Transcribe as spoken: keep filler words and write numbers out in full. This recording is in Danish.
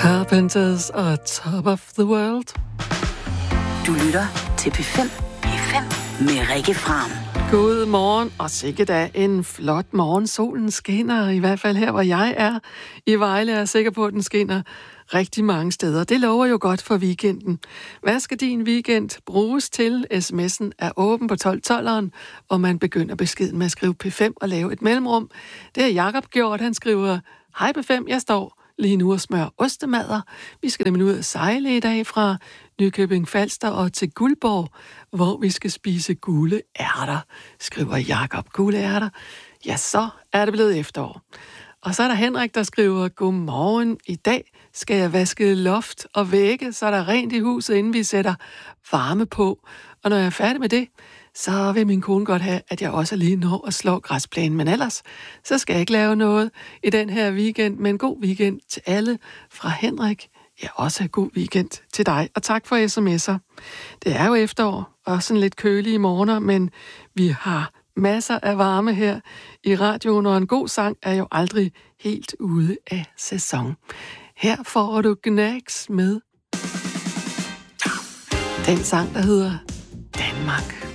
Carpenters og Top of the World. Du lytter til P fem. P fem med Rikke Fram. God morgen, og sikkert da en flot morgen. Solen skinner, i hvert fald her, hvor jeg er. I Vejle er jeg sikker på, at den skinner rigtig mange steder. Det lover jo godt for weekenden. Hvad skal din weekend bruges til? sms'en er åben på tolv tolveren, og man begynder beskeden med at skrive P fem og lave et mellemrum. Det har Jakob gjort. Han skriver, hej P fem, jeg står lige nu og smør ostemadder. Vi skal nemlig ud og sejle i dag fra Nykøbing Falster og til Guldborg, hvor vi skal spise gule ærter, skriver Jakob. Gule ærter? Ja, så er det blevet efterår. Og så er der Henrik, der skriver, godmorgen, i dag skal jeg vaske loft og vægge, så er der rent i huset, inden vi sætter varme på. Og når jeg er færdig med det, så vil min kone godt have, at jeg også lige når at slå græsplænen. Men ellers, så skal jeg ikke lave noget i den her weekend. Men god weekend til alle fra Henrik. Ja, også god weekend til dig. Og tak for sms'er. Det er jo efterår og sådan lidt kølige morgener, men vi har masser af varme her i radioen, og en god sang er jo aldrig helt ude af sæson. Her får du Gnags med den sang, der hedder Danmark.